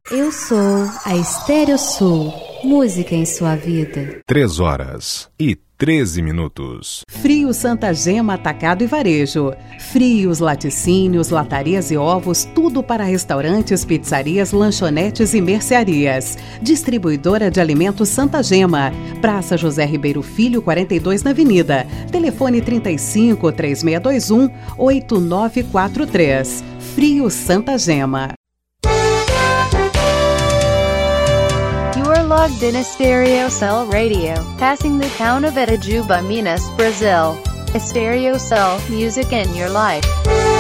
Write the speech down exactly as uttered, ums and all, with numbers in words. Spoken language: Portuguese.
Eu sou a Estéreo Sul. Música em sua vida. Três horas e treze minutos. Frios Santa Gema Atacado e Varejo. Frios, laticínios, latarias e ovos, tudo para restaurantes, pizzarias, lanchonetes e mercearias. Distribuidora de alimentos Santa Gema. Praça José Ribeiro Filho, quarenta e dois na Avenida. Telefone trinta e cinco, três seis dois um, oito nove quatro três. Frios Santa Gema. Logged in Estéreo Cell Radio, passing the town of Itajuba, Minas, Brazil. Estéreo Cell, music in your life.